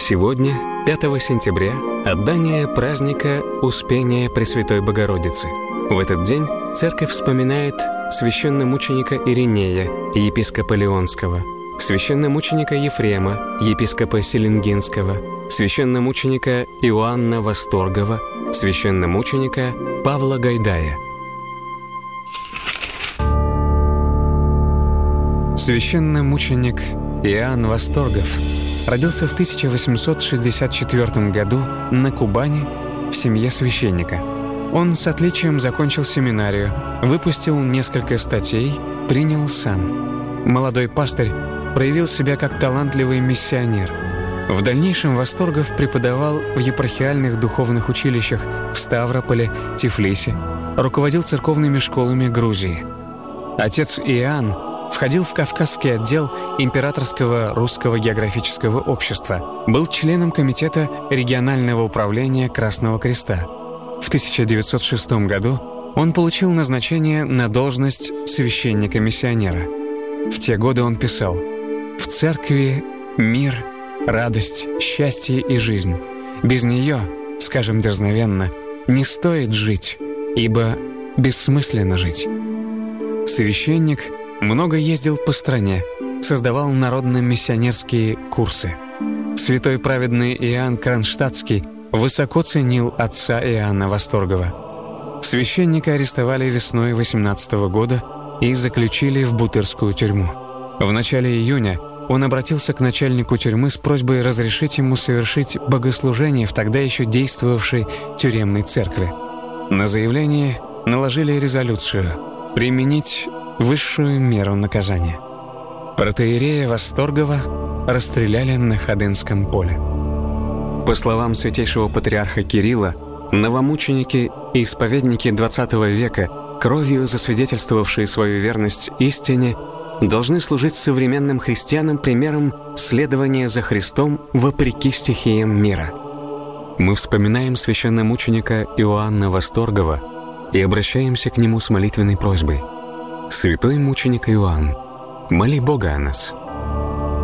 Сегодня, 5 сентября, отдание праздника Успения Пресвятой Богородицы. В этот день церковь вспоминает священномученика Иринея, епископа Леонского, священномученика Ефрема, епископа Селенгинского, священномученика Иоанна Восторгова, священномученика Павла Гайдая. Священномученик Иоанн Восторгов родился в 1864 году на Кубани в семье священника. Он с отличием закончил семинарию, выпустил несколько статей, принял сан. Молодой пастырь проявил себя как талантливый миссионер. В дальнейшем Восторгов преподавал в епархиальных духовных училищах в Ставрополе, Тифлисе, руководил церковными школами Грузии. Отец Иоанн входил в Кавказский отдел Императорского русского географического общества, был членом комитета регионального управления Красного Креста. В 1906 году он получил назначение на должность священника-миссионера. В те годы он писал: «В церкви мир, радость, счастье и жизнь. Без нее, скажем дерзновенно, не стоит жить, ибо бессмысленно жить». Священник много ездил по стране, создавал народно-миссионерские курсы. Святой праведный Иоанн Кронштадтский высоко ценил отца Иоанна Восторгова. Священника арестовали весной 18 года и заключили в Бутырскую тюрьму. В начале июня он обратился к начальнику тюрьмы с просьбой разрешить ему совершить богослужение в тогда еще действовавшей тюремной церкви. На заявление наложили резолюцию применить высшую меру наказания. Протоиерея Восторгова расстреляли на Ходынском поле. По словам святейшего патриарха Кирилла, новомученики и исповедники XX века, кровью засвидетельствовавшие свою верность истине, должны служить современным христианам примером следования за Христом вопреки стихиям мира. Мы вспоминаем священномученика Иоанна Восторгова и обращаемся к нему с молитвенной просьбой: «Святой мученик Иоанн, моли Бога о нас».